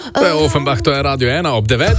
To je Offenbach, to je Radio 1 ob 9.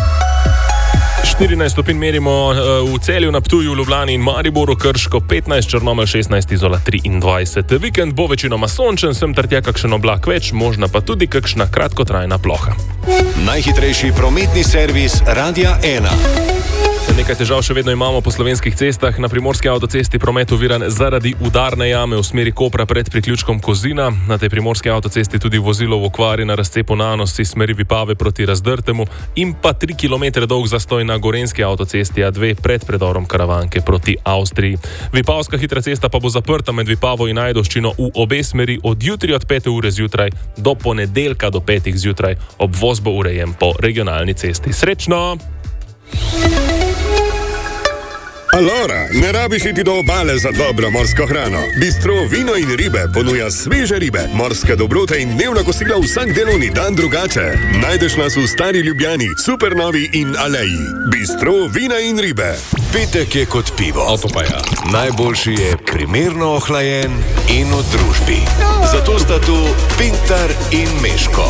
14 stopinj merimo v Celju, na Ptuju, Ljubljani in Mariboru, Krško 15, Črnomelj 16, Izola 23. Vikend bo večinoma sončen, sem ter tja kakšen oblak več, možna pa tudi kakšna kratkotrajna ploha. Najhitrejši prometni servis Radia 1. Nekaj težav še vedno imamo po slovenskih cestah. Na primorski avtocesti promet oviran zaradi udarne jame v smeri Kopra pred priključkom Kozina. Na tej primorski avtocesti tudi vozilo v okvari na razcepu Nanos iz smeri Vipave proti Razdrtemu in pa 3 km dolg zastoj na gorenski avtocesti A2 pred predorom Karavanke proti Avstriji. Vipavska hitra cesta pa bo zaprta med Vipavo in Ajdovščino v obe smeri od jutri od 5. ure zjutraj do ponedeljka do 5. zjutraj. Obvoz bo urejen po regionalni cesti. Srečno! Allora, ne rabiš iti do obale za dobro morsko hrano. Bistro Vino in ribe ponuja sveže ribe, morske dobrote in dnevna kosila vsak delovni dan drugače. Najdeš nas v Stari Ljubljani, Supernovi in Aleji. Bistro Vina in ribe. Petek je kot pivo. To pa ja. Najboljši je primerno ohlajen in v družbi. Zato sta tu Pintar in Meško.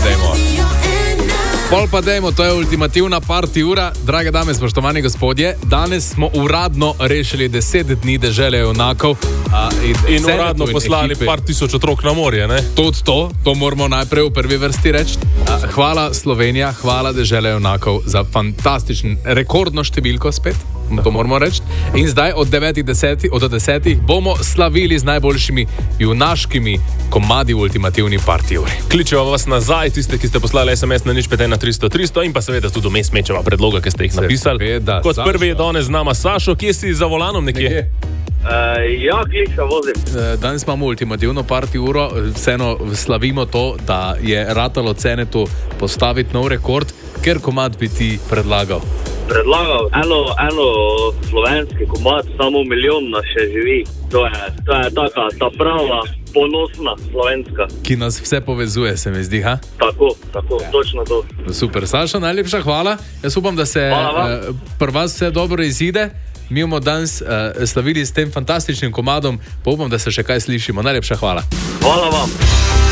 Pol pa dajmo, to je ultimativna party ura. Drage dame, spoštovani gospodje, danes smo uradno rešili 10 dni dežele junakov. In uradno poslali par tisoč otrok na morje, ne? Tudi to moramo najprej v prvi vrsti reči. Hvala Slovenija, hvala dežele junakov za fantastičen, rekordno številko spet. To moramo reči. In zdaj od 9.10 od 10 bomo slavili z najboljšimi junaškimi komadi v ultimativni party uri. Kličejo vas nazaj, tiste, ki ste poslali SMS na 051300 in pa seveda tudi vmes mečeva predloga, ki ste jih napisali. Kot prvi je danes z nama Sašo, kje si za volanom nekje? Ja, kliča vozim. Danes imamo ultimativno party uro, vseeno slavimo to, da je ratalo Cenetu postaviti nov rekord. Ker komad bi ti predlagal? Predlagal eno slovenski komad, samo milijon nas še živi. To je taka ta prava, ponosna slovenska. Ki nas vse povezuje, se mi zdi, ha? Tako, točno to. Super, Saša, najlepša hvala. Jaz upam, da se pri vas vse dobro izide. Mi bomo danes slavili s tem fantastičnim komadom, pa upam, da se še kaj slišimo. Najlepša hvala. Hvala vam.